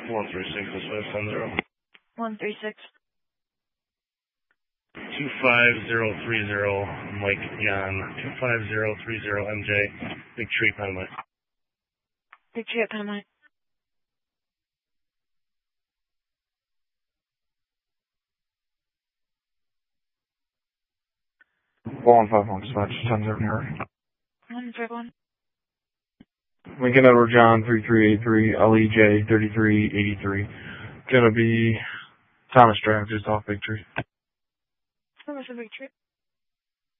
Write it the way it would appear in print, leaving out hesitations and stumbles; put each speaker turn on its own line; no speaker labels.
136 this way, 70.
136.
25030, Mike Jan. 25030 MJ. Big Tree, Panama.
Big Tree at Panama.
One 51 dispatch, 10-0 here.
151.
Lincoln Edward John 3383, LEJ 3383. Gonna be Thomas Drive, just off Big Tree.
Thomas Big Tree.